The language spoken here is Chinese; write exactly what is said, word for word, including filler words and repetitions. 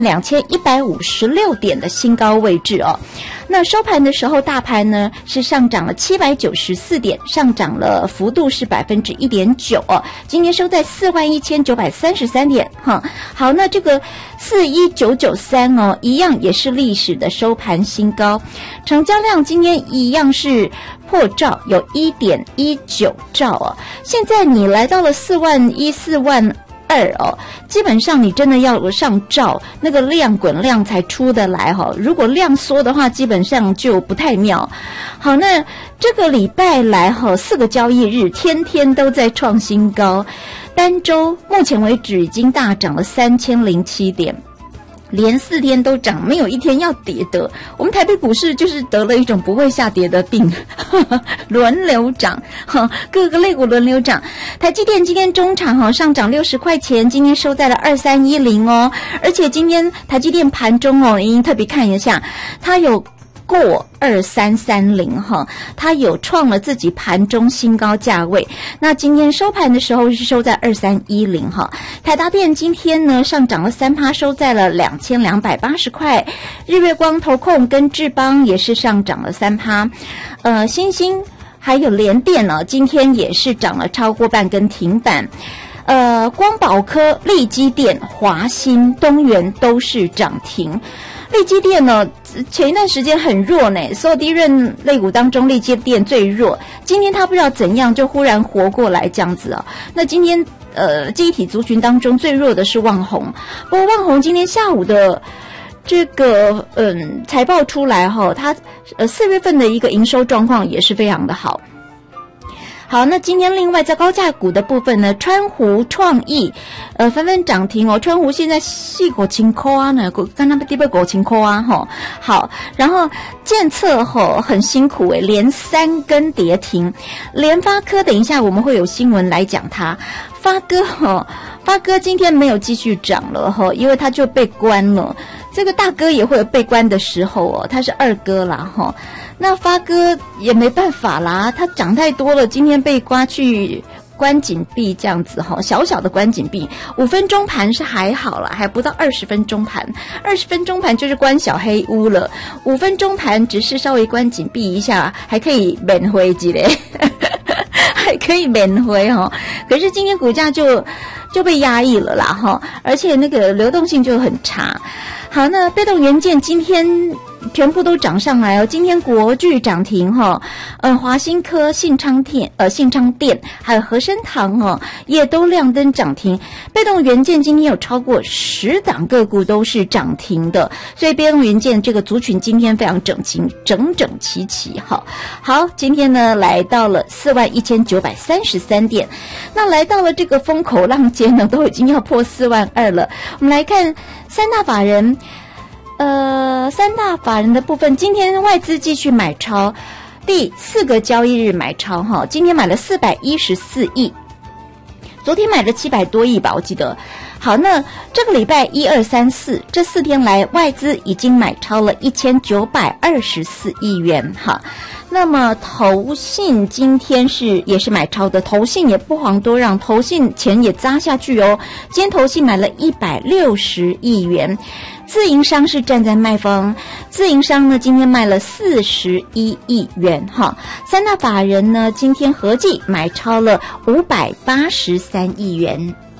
两千一百五十六点的新高位置哦。那收盘的时候，大盘呢是上涨了七百九十四点，上涨了幅度是百分之一点九哦。今天收在四万一千九百三十三点哈。好，那这个四一九九三哦，一样也是历史的收盘新高，成交量今天一样是破兆，有 一点一九兆哦。现在你来到了四万一、四万二哦，基本上你真的要上兆，那个量滚量才出得来哈、哦。如果量缩的话，基本上就不太妙。好，那这个礼拜来哈、哦，四个交易日天天都在创新高，单周目前为止已经大涨了三千零七点。连四天都涨，没有一天要跌的。我们台北股市就是得了一种不会下跌的病，呵呵轮流涨，哈，各个类股轮流涨。台积电今天中场哈上涨六十块钱，今天收在了二三一零哦。而且今天台积电盘中哦，您特别看一下，它有过二三三零哈，它有创了自己盘中新高价位。那今天收盘的时候是收在二三一零哈。台达电今天呢上涨了三趴，收在了两千两百八十块。日月光、投控跟智邦也是上涨了三趴。呃，新兴还有联电呢，今天也是涨了超过半根停板。呃，光宝科、力积电、华兴、东元都是涨停。力积电呢，前一段时间很弱呢，所有低润类股当中，力积电最弱。今天它不知道怎样就忽然活过来这样子啊。那今天呃，记忆体族群当中最弱的是旺宏，不过旺宏今天下午的这个嗯财报出来哈，它呃四月份的一个营收状况也是非常的好。好，那今天另外在高价股的部分呢，川湖创意，呃，纷纷涨停哦。川湖现在细股清扣啊呢，刚刚地被股清扣啊哈。好，然后建策吼很辛苦诶，连三根跌停。联发科等一下我们会有新闻来讲它。发哥哈，发哥今天没有继续涨了哈，因为他就被关了。这个大哥也会有被关的时候哦，他是二哥啦哈。那发哥也没办法啦，他涨太多了，今天被刮去关紧闭这样子哈，小小的关紧闭。五分钟盘是还好啦，还不到二十分钟盘，二十分钟盘就是关小黑屋了。五分钟盘只是稍微关紧闭一下，还可以免回几嘞，还可以免回哈。可是今天股价就就被压抑了啦哈，而且那个流动性就很差。好，那被动元件今天全部都涨上来哦。今天国巨涨停哈，呃，华新科、信昌电、呃信昌电还有和生堂哦，也都亮灯涨停。被动元件今天有超过十档个股都是涨停的，所以被动元件这个族群今天非常整齐、整整齐齐哈。好，今天呢来到了四万一千九百三十三点，那来到了这个风口浪尖呢，都已经要破四万二了。我们来看三大法人。呃，三大法人的部分，今天外资继续买超，第四个交易日买超哈，今天买了四百一十四亿，昨天买了七百多亿吧，我记得。好，那这个礼拜一二三四这四天来，外资已经买超了一千九百二十四亿元哈。那么投信今天是也是买超的，投信也不遑多让，投信钱也扎下去哦。今天投信买了一百六十亿元，自营商是站在卖方，自营商呢今天卖了四十一亿元哈。三大法人呢今天合计买超了五百八十三亿元。